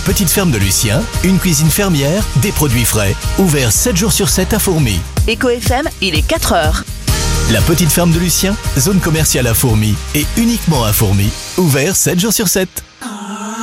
petite ferme de Lucien, une cuisine fermière, des produits frais. Ouvert 7 jours sur 7 à Fourmies. Éco FM, il est 4h. La petite ferme de Lucien, zone commerciale à Fourmies et uniquement à Fourmies. Ouvert 7 jours sur 7.